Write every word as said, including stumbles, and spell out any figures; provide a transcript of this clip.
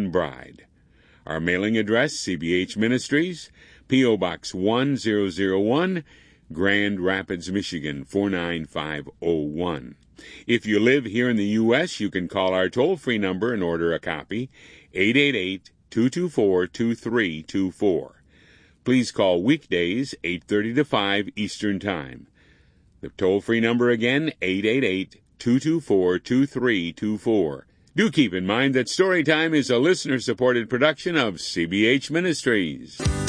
young bride. Our mailing address, C B H Ministries, P O. Box one thousand one, Grand Rapids, Michigan, four nine five oh one. If you live here in the U S, you can call our toll-free number and order a copy, eight eight eight, two two four, two three two four. Please call weekdays, eight thirty to five Eastern Time. The toll-free number again, eight eight eight, two two four, two three two four. Do keep in mind that Storytime is a listener-supported production of C B H Ministries.